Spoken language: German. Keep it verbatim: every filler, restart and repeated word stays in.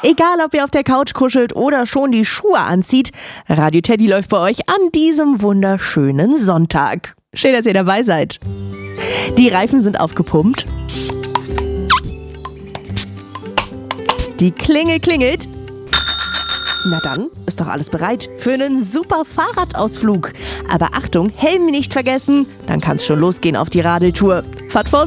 Egal, ob ihr auf der Couch kuschelt oder schon die Schuhe anzieht, Radio Teddy läuft bei euch an diesem wunderschönen Sonntag. Schön, dass ihr dabei seid. Die Reifen sind aufgepumpt. Die Klingel klingelt. Na dann, ist doch alles bereit für einen super Fahrradausflug. Aber Achtung, Helm nicht vergessen, dann kann's schon losgehen auf die Radeltour. Fahrt vorsichtig.